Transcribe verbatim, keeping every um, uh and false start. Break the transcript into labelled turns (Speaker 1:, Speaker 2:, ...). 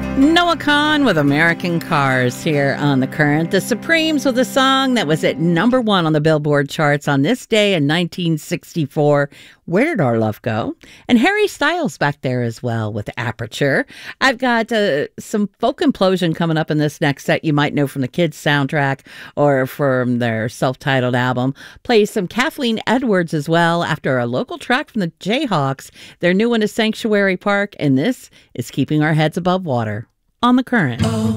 Speaker 1: Noah Kahan with American Cars here on The Current. The Supremes with a song that was at number one on the Billboard charts on this day in nineteen sixty-four. Where Did Our Love Go? And Harry Styles back there as well with Aperture. I've got uh, some folk implosion coming up in this next set you might know from the Kids soundtrack or from their self-titled album. Play some Kathleen Edwards as well after a local track from the Jayhawks. Their new one is Sanctuary Park, and this is Keeping Our Heads Above Water on The Current.
Speaker 2: Oh.